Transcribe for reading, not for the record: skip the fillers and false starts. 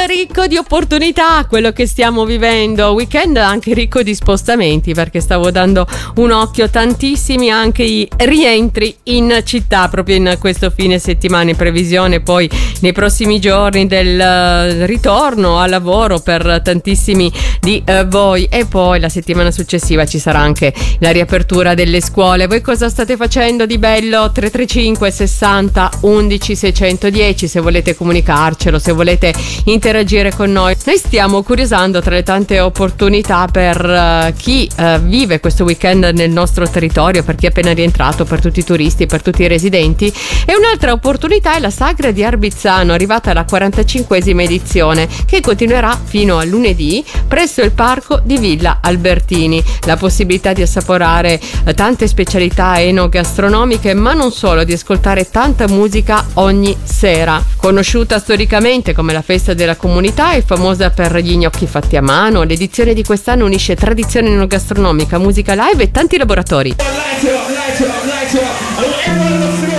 ricco di opportunità quello che stiamo vivendo, weekend anche ricco di spostamenti, perché stavo dando un occhio, tantissimi anche i rientri in città proprio in questo fine settimana, in previsione poi nei prossimi giorni del ritorno al lavoro per tantissimi di voi, e poi la settimana successiva ci sarà anche la riapertura delle scuole. Voi cosa state facendo di bello? 335 60 11 610 se volete comunicarcelo, se volete interagire con noi. Noi stiamo curiosando tra le tante opportunità per chi vive questo weekend nel nostro territorio, per chi è appena rientrato, per tutti i turisti, per tutti i residenti. E un'altra opportunità è la Sagra di Arbizzano, arrivata alla 45esima edizione, che continuerà fino a lunedì presso il parco di Villa Albertini. La possibilità di assaporare tante specialità enogastronomiche, ma non solo, di ascoltare tanta musica ogni sera. Conosciuta storicamente come la festa della comunità e famosa per gli gnocchi fatti a mano, l'edizione di quest'anno unisce tradizione enogastronomica, musica live e tanti laboratori.